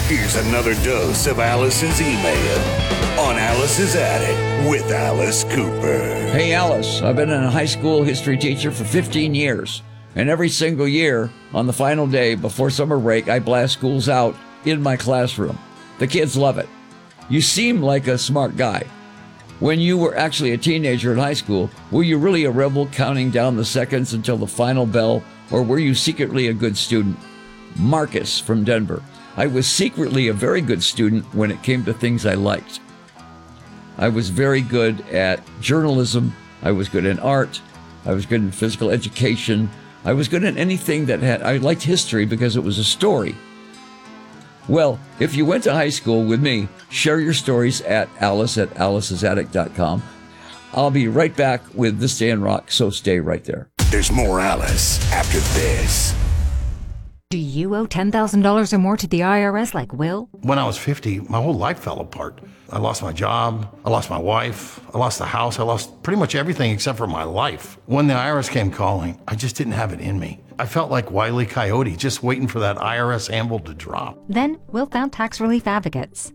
Here's another dose of Alice's email on Alice's Attic with Alice Cooper. Hey, Alice, I've been a high school history teacher for 15 years. And every single year, on the final day before summer break, I blast schools out in my classroom. The kids love it. You seem like a smart guy. When you were actually a teenager in high school, were you really a rebel counting down the seconds until the final bell, or were you secretly a good student? Marcus from Denver. I was secretly a very good student when it came to things I liked. I was very good at journalism. I was good in art. I was good in physical education. I was good at anything I liked history because it was a story. Well, if you went to high school with me, share your stories at alice@alicesattic.com. I'll be right back with This Day in Rock, so stay right there. There's more Alice after this. Do you owe $10,000 or more to the IRS like Will? When I was 50, my whole life fell apart. I lost my job, I lost my wife, I lost the house, I lost pretty much everything except for my life. When the IRS came calling, I just didn't have it in me. I felt like Wile E. Coyote, just waiting for that IRS anvil to drop. Then Will found tax relief advocates.